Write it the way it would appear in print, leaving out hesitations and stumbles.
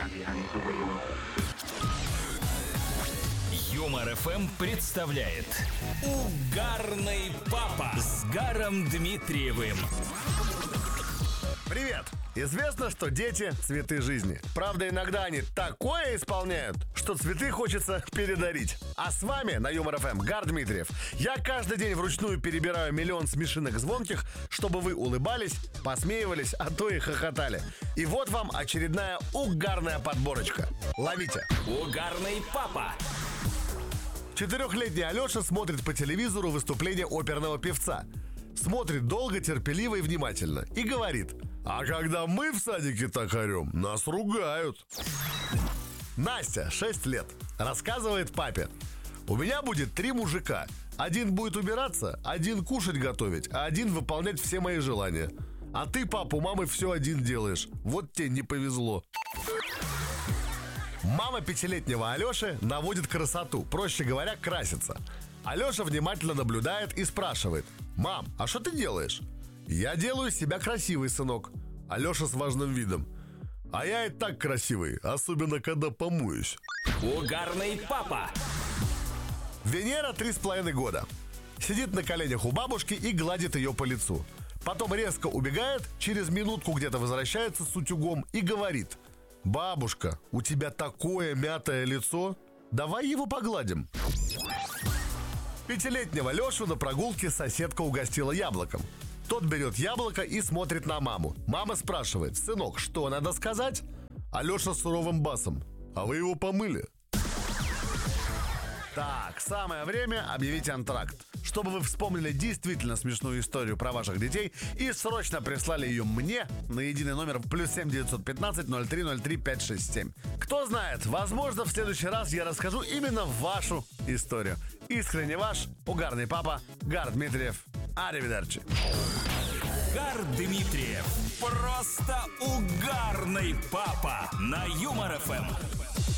Юмор ФМ представляет Угарный папа с Гаром Дмитриевым. Привет! Известно, что дети – цветы жизни. Правда, иногда они такое исполняют, что цветы хочется передарить. А с вами на Юмор ФМ Гар Дмитриев. Я каждый день вручную перебираю миллион смешинок звонких, чтобы вы улыбались, посмеивались, а то и хохотали. И вот вам очередная угарная подборочка. Ловите! Угарный папа. 4-летний Алеша смотрит по телевизору выступление оперного певца. Смотрит долго, терпеливо и внимательно. И говорит: а когда мы в садике так орем, нас ругают. Настя, 6 лет, рассказывает папе: у меня будет 3 мужика. Один будет убираться, один кушать готовить, а один выполнять все мои желания. А ты, папа, у мамы все один делаешь. Вот тебе не повезло. Мама 5-летнего Алеши наводит красоту, проще говоря, красится. Алеша внимательно наблюдает и спрашивает: мам, а что ты делаешь? Я делаю себя красивый, сынок. Алеша с важным видом: а я и так красивый, особенно когда помоюсь. Угарный папа. Венера 3,5 года. Сидит на коленях у бабушки и гладит ее по лицу. Потом резко убегает, через минутку где-то возвращается с утюгом и говорит: бабушка, у тебя такое мятое лицо, давай его погладим. 5-летнего Лешу на прогулке соседка угостила яблоком. Тот берет яблоко и смотрит на маму. Мама спрашивает: сынок, что надо сказать? А Леша с суровым басом: а вы его помыли? Так, самое время объявить антракт, чтобы вы вспомнили действительно смешную историю про ваших детей и срочно прислали ее мне на единый номер +7 915 0303 567. Кто знает, возможно, в следующий раз я расскажу именно вашу историю. Искренне ваш угарный папа Гар Дмитриев. Аривидерчи. Гар Дмитриев. Просто угарный папа на Юмор ФМ.